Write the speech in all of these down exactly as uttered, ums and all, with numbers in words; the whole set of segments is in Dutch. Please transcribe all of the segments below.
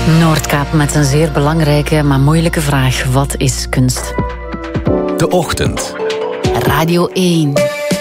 Noordkaap met een zeer belangrijke, maar moeilijke vraag. Wat is kunst? De Ochtend. Radio één.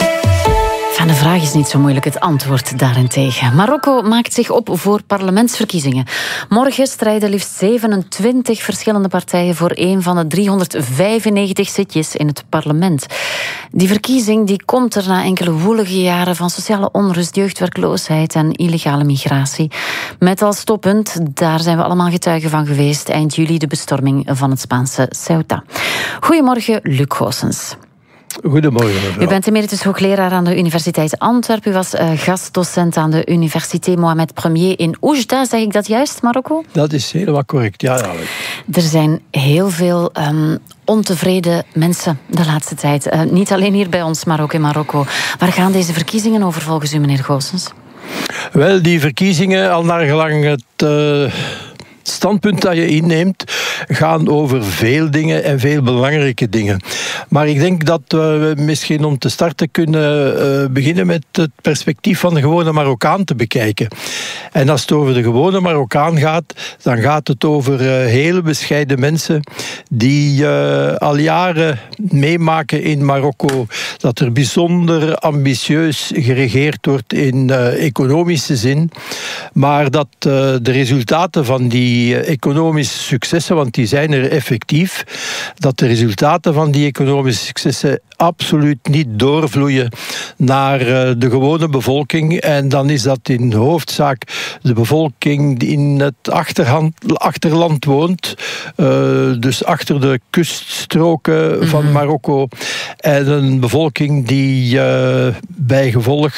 Van de vraag is niet zo moeilijk, het antwoord daarentegen. Marokko maakt zich op voor parlementsverkiezingen. Morgen strijden liefst zevenentwintig verschillende partijen voor een van de driehonderdvijfennegentig zitjes in het parlement. Die verkiezing die komt er na enkele woelige jaren van sociale onrust, jeugdwerkloosheid en illegale migratie. Met als toppunt, daar zijn we allemaal getuigen van geweest, eind juli de bestorming van het Spaanse Ceuta. Goedemorgen, Luc Goossens. Goedemorgen, mevrouw. U bent emeritus hoogleraar aan de Universiteit Antwerpen. U was uh, gastdocent aan de Université Mohamed Premier in Oujda. Zeg ik dat juist, Marokko? Dat is helemaal correct, ja. ja. Er zijn heel veel um, ontevreden mensen de laatste tijd. Uh, niet alleen hier bij ons, maar ook in Marokko. Waar gaan deze verkiezingen over volgens u, meneer Goossens? Wel, die verkiezingen, al naar gelang het Uh... standpunt dat je inneemt, gaan over veel dingen en veel belangrijke dingen. Maar ik denk dat we misschien om te starten kunnen uh, beginnen met het perspectief van de gewone Marokkaan te bekijken. En als het over de gewone Marokkaan gaat, dan gaat het over uh, hele bescheiden mensen die uh, al jaren meemaken in Marokko dat er bijzonder ambitieus geregeerd wordt in uh, economische zin, maar dat uh, de resultaten van die Die economische successen, want die zijn er effectief, dat de resultaten van die economische successen absoluut niet doorvloeien naar de gewone bevolking. En dan is dat in hoofdzaak de bevolking die in het achterhand, achterland woont, uh, dus achter de kuststroken mm-hmm. van Marokko. En een bevolking die uh, bij gevolg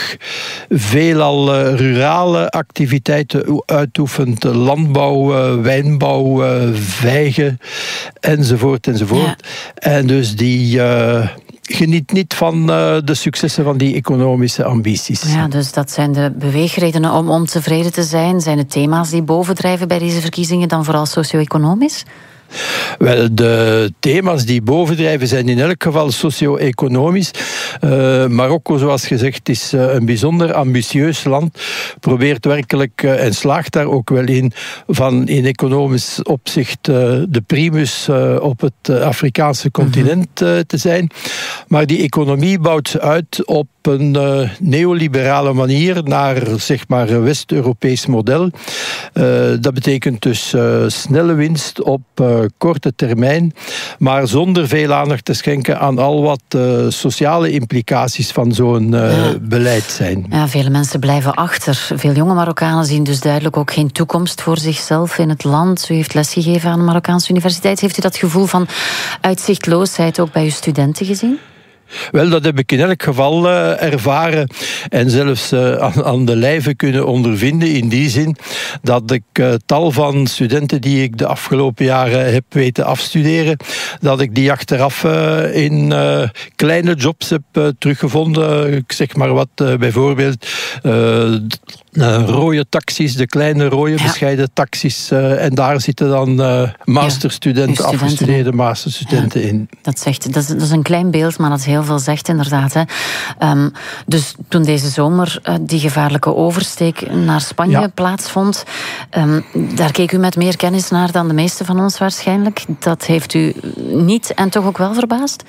veelal uh, rurale activiteiten uitoefent, landbouw, Uh, wijnbouw, uh, vijgen, enzovoort, enzovoort. Ja. En dus die uh, geniet niet van uh, de successen van die economische ambities. Ja, dus dat zijn de beweegredenen om ontevreden te zijn. Zijn het thema's die bovendrijven bij deze verkiezingen dan vooral socio-economisch? Wel, de thema's die bovendrijven zijn in elk geval socio-economisch. Uh, Marokko, zoals gezegd, is uh, een bijzonder ambitieus land. Probeert werkelijk, uh, en slaagt daar ook wel in, van in economisch opzicht uh, de primus uh, op het uh, Afrikaanse continent uh, te zijn. Maar die economie bouwt ze uit op een uh, neoliberale manier naar, zeg maar, een West-Europees model. Uh, dat betekent dus uh, snelle winst op uh, korte termijn, maar zonder veel aandacht te schenken aan al wat uh, sociale implicaties van zo'n uh, ja. beleid zijn. Ja, vele mensen blijven achter. Veel jonge Marokkanen zien dus duidelijk ook geen toekomst voor zichzelf in het land. U heeft lesgegeven aan de Marokkaanse universiteit. Heeft u dat gevoel van uitzichtloosheid ook bij uw studenten gezien? Wel, dat heb ik in elk geval uh, ervaren en zelfs uh, aan, aan de lijve kunnen ondervinden, in die zin dat ik uh, tal van studenten die ik de afgelopen jaren heb weten afstuderen, dat ik die achteraf uh, in uh, kleine jobs heb uh, teruggevonden. Ik zeg maar wat, uh, bijvoorbeeld uh, Uh, rode taxis, de kleine rode ja. bescheiden taxis. Uh, en daar zitten dan uh, masterstudenten, ja, afgestudeerde masterstudenten ja. in. Dat, zegt, dat, is, dat is een klein beeld, maar dat is heel veel zegt inderdaad. Hè. Um, dus toen deze zomer uh, die gevaarlijke oversteek naar Spanje ja. plaatsvond, um, daar keek u met meer kennis naar dan de meeste van ons waarschijnlijk. Dat heeft u niet en toch ook wel verbaasd?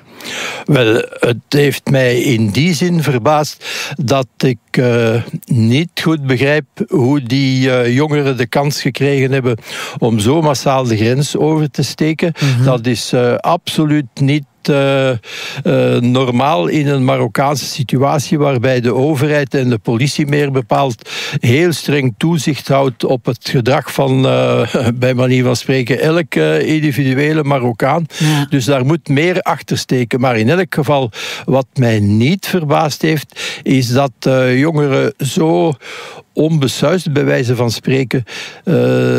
Wel, het heeft mij in die zin verbaasd dat ik uh, niet goed begrijp hoe die uh, jongeren de kans gekregen hebben om zo massaal de grens over te steken. Mm-hmm. Dat is uh, absoluut niet Uh, uh, normaal in een Marokkaanse situatie waarbij de overheid en de politie meer bepaald heel streng toezicht houdt op het gedrag van, uh, bij manier van spreken, elke individuele Marokkaan. Ja. Dus daar moet meer achter steken. Maar in elk geval, wat mij niet verbaasd heeft, is dat uh, jongeren zo onbesuisd, bij wijze van spreken, uh,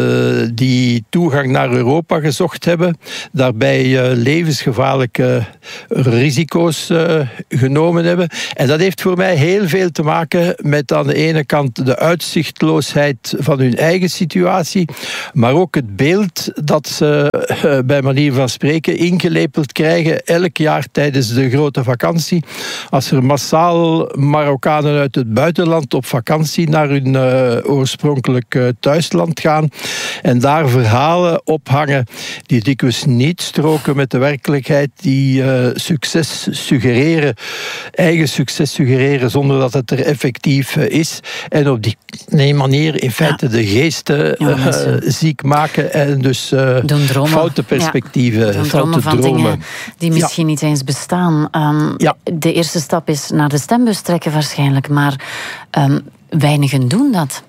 die toegang naar Europa gezocht hebben, daarbij uh, levensgevaarlijke risico's uh, genomen hebben. En dat heeft voor mij heel veel te maken met aan de ene kant de uitzichtloosheid van hun eigen situatie, maar ook het beeld dat ze uh, bij manier van spreken ingelepeld krijgen elk jaar tijdens de grote vakantie. Als er massaal Marokkanen uit het buitenland op vakantie naar hun hun uh, oorspronkelijk uh, thuisland gaan en daar verhalen ophangen die dikwijls niet stroken met de werkelijkheid, die uh, succes suggereren, eigen succes suggereren zonder dat het er effectief uh, is. En op die nee, manier in feite ja. de geesten uh, ja, ziek maken en dus uh, foute perspectieven, ja. foute van dromen. Dingen die misschien ja. niet eens bestaan. Um, ja. De eerste stap is naar de stembus trekken waarschijnlijk, maar um, weinigen doen dat.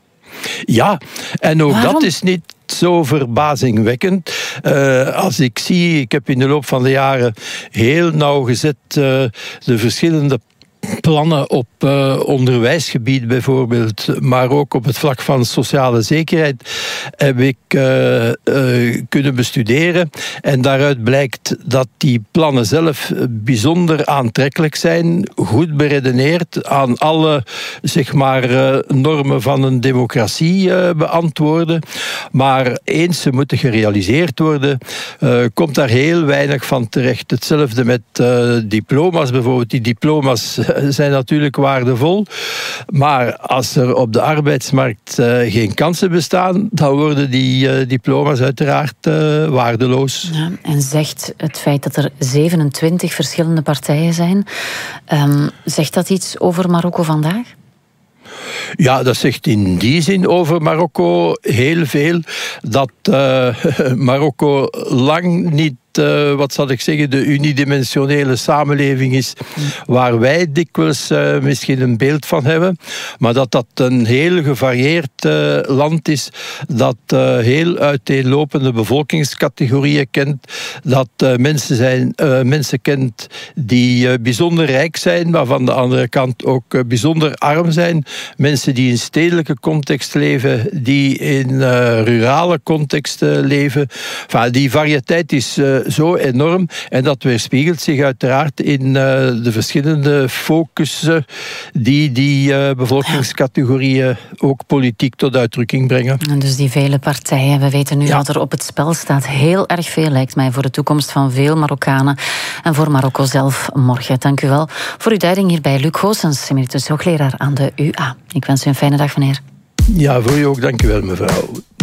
Ja, en ook Waarom? dat is niet zo verbazingwekkend. Uh, als ik zie, ik heb in de loop van de jaren heel nauwgezet uh, de verschillende plannen op uh, onderwijsgebied bijvoorbeeld, maar ook op het vlak van sociale zekerheid heb ik uh, uh, kunnen bestuderen. En daaruit blijkt dat die plannen zelf bijzonder aantrekkelijk zijn, goed beredeneerd, aan alle zeg maar, uh, normen van een democratie uh, beantwoorden. Maar eens ze moeten gerealiseerd worden, uh, komt daar heel weinig van terecht. Hetzelfde met uh, diploma's bijvoorbeeld. Die diploma's zijn natuurlijk waardevol, maar als er op de arbeidsmarkt uh, geen kansen bestaan, dan worden die uh, diploma's uiteraard uh, waardeloos. Ja, en zegt het feit dat er zevenentwintig verschillende partijen zijn, um, zegt dat iets over Marokko vandaag? Ja, dat zegt in die zin over Marokko heel veel, dat uh, Marokko lang niet Uh, wat zal ik zeggen, de unidimensionele samenleving is waar wij dikwijls uh, misschien een beeld van hebben, maar dat dat een heel gevarieerd uh, land is, dat uh, heel uiteenlopende bevolkingscategorieën kent, dat uh, mensen, zijn, uh, mensen kent die uh, bijzonder rijk zijn, maar van de andere kant ook uh, bijzonder arm zijn, mensen die in stedelijke context leven, die in uh, rurale context uh, leven. Enfin, die variëteit is uh, zo enorm en dat weerspiegelt zich uiteraard in uh, de verschillende focussen die die uh, bevolkingscategorieën ook politiek tot uitdrukking brengen. En dus die vele partijen, we weten nu ja. wat er op het spel staat. Heel erg veel lijkt mij voor de toekomst van veel Marokkanen en voor Marokko zelf morgen. Dank u wel voor uw duiding hierbij. Luc Goossens, emeritus hoogleraar aan de U A. Ik wens u een fijne dag, meneer. Ja, voor u ook. Dank u wel, mevrouw.